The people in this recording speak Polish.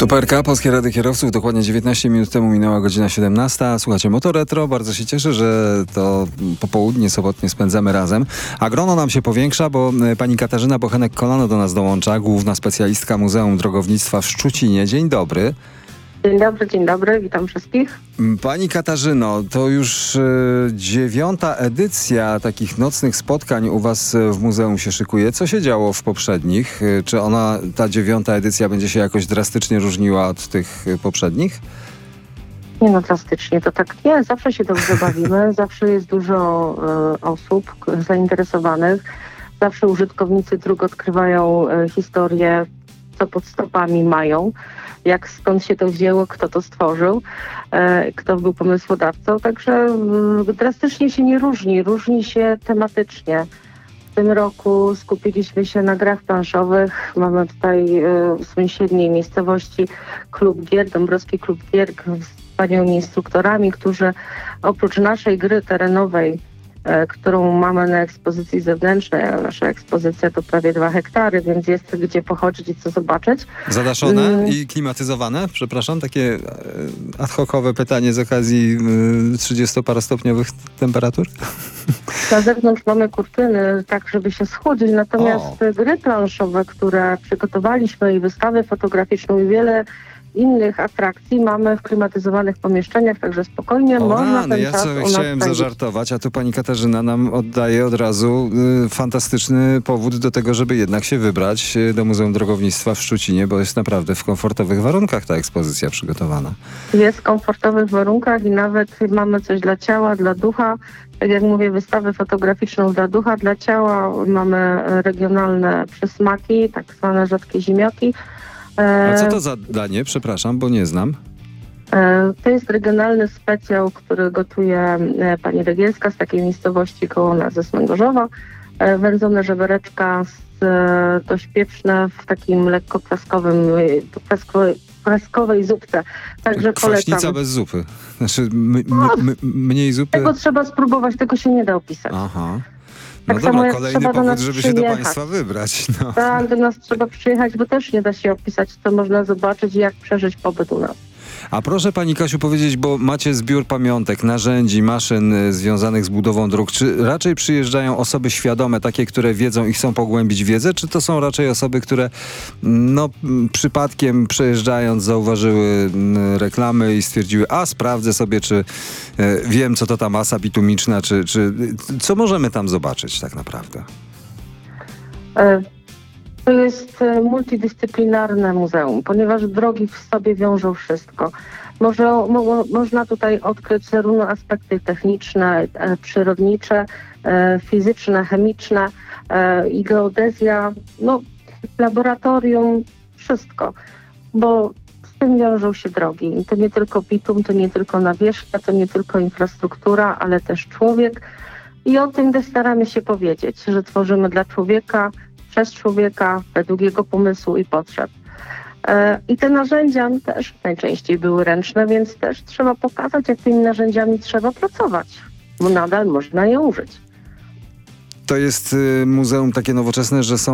Tu PRK, Polskie Rady Kierowców. Dokładnie 19 minut temu minęła godzina 17. Słuchajcie, Moto Retro. Bardzo się cieszę, że to popołudnie sobotnie spędzamy razem. A grono nam się powiększa, bo pani Katarzyna Bochenek-Kolano do nas dołącza, główna specjalistka Muzeum Drogownictwa w Szczucinie. Dzień dobry. Dzień dobry, witam wszystkich. Pani Katarzyno, to już 9. edycja takich nocnych spotkań u was w muzeum się szykuje. Co się działo w poprzednich? Czy ta 9. edycja będzie się jakoś drastycznie różniła od tych poprzednich? Nie no, drastycznie to tak nie. Zawsze się dobrze bawimy, zawsze jest dużo osób zainteresowanych. Zawsze użytkownicy dróg odkrywają historię, co pod stopami mają, skąd się to wzięło, kto to stworzył, kto był pomysłodawcą. Także drastycznie się nie różni, różni się tematycznie. W tym roku skupiliśmy się na grach planszowych. Mamy tutaj w sąsiedniej miejscowości Klub Gier, Dąbrowski Klub Gier z wspaniałymi instruktorami, którzy oprócz naszej gry terenowej, którą mamy na ekspozycji zewnętrznej, a nasza ekspozycja to prawie 2 hektary, więc jest gdzie pochodzić i co zobaczyć. Zadaszone i klimatyzowane? Przepraszam, takie ad hocowe pytanie z okazji 30-parostopniowych temperatur? Na zewnątrz mamy kurtyny, tak żeby się schłodzić, natomiast gry planszowe, które przygotowaliśmy i wystawę fotograficzną i wiele innych atrakcji mamy w klimatyzowanych pomieszczeniach, także spokojnie można ten ja czas sobie chciałem zażartować, a tu pani Katarzyna nam oddaje od razu fantastyczny powód do tego, żeby jednak się wybrać do Muzeum Drogownictwa w Szczucinie, bo jest naprawdę w komfortowych warunkach ta ekspozycja przygotowana. Jest w komfortowych warunkach i nawet mamy coś dla ciała, dla ducha. Tak jak mówię, wystawę fotograficzną dla ducha, dla ciała. Mamy regionalne przysmaki, tak zwane rzadkie ziemioki. A co to za danie? Przepraszam, bo nie znam. To jest regionalny specjał, który gotuje pani Regielska z takiej miejscowości koło nas ze Smęgorzowa. Wędzone żebereczka dość pieczne w takim lekko kwaskowej zupce. Także Kwaśnica polecam. bez zupy. Znaczy mniej zupy. Tego trzeba spróbować, tego się nie da opisać. Aha. Tak No dobra, samo kolejny powód, żeby się do państwa wybrać. No. Tak, do nas trzeba przyjechać, bo też nie da się opisać, co można zobaczyć i jak przeżyć pobyt u nas. A proszę pani Kasiu powiedzieć, bo macie zbiór pamiątek, narzędzi, maszyn związanych z budową dróg. Czy raczej przyjeżdżają osoby świadome, takie, które wiedzą i chcą pogłębić wiedzę, czy to są raczej osoby, które przypadkiem przejeżdżając zauważyły reklamy i stwierdziły, sprawdzę sobie, czy wiem, co to ta masa bitumiczna, czy co możemy tam zobaczyć tak naprawdę? To jest multidyscyplinarne muzeum, ponieważ drogi w sobie wiążą wszystko. Można tutaj odkryć zarówno aspekty techniczne, przyrodnicze, fizyczne, chemiczne i geodezja, laboratorium, wszystko. Bo z tym wiążą się drogi. To nie tylko bitum, to nie tylko nawierzchnia, to nie tylko infrastruktura, ale też człowiek. I o tym też staramy się powiedzieć, że tworzymy dla człowieka, przez człowieka, według jego pomysłu i potrzeb. I te narzędzia też najczęściej były ręczne, więc też trzeba pokazać, jak tymi narzędziami trzeba pracować, bo nadal można je użyć. To jest muzeum takie nowoczesne, że są